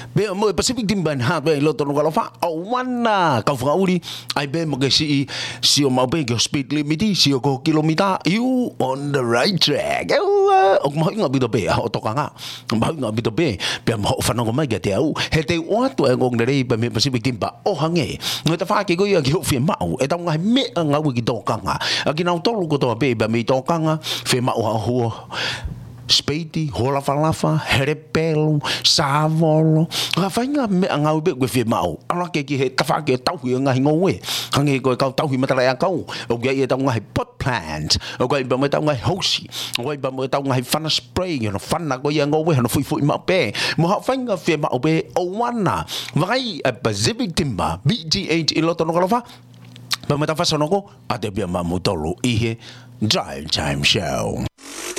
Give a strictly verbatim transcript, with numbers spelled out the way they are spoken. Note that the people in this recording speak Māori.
be mo Pacific Timber ha be lo tono kala fa o wana ka fa uri ai be mo ke si si o mau be ke speed limit si o ko kilomita you on the right track o mo nga bito be o to ka nga mo nga bito be be mo fa no mai ke te au he te o to e ngong nei be me Pacific Timber o hange ngo ta fa ke go ya ki o fi mau e ta nga me nga wi ki to ka nga a ki na to lu ko to be be me to ka nga fi mau ho Speiti, hola falafa, herepelo, savolo. Ka fainga me anga ube kwe fie mau. Ala ke ki he tafa ke tauhi nga hingo we. Hange ko kau tauhi matara ya kau. O ge ye tau nga pot plant. O ge ba mo tau nga hosi. O ge ba mo tau nga fana spray, you know, fana ko ya ngo we no fui fui ma pe. Mo ha fainga fie mau be o wana. Vai a Pacific Timber, B T H iloto no kalofa. Ba mo ta fa sonoko, ate bia ma mo tolo ihe Drive Time Show.